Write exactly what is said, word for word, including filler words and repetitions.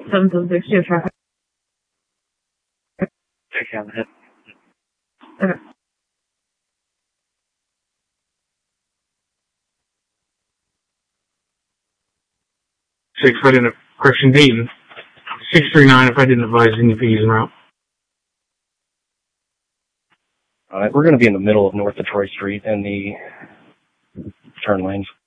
seven seven six two traffic. Check out the hit. Okay. Six if I didn't, correction, Dayton. six three nine if I didn't advise any fees en route. Alright, we're going to be in the middle of North Detroit Street in the turn lanes.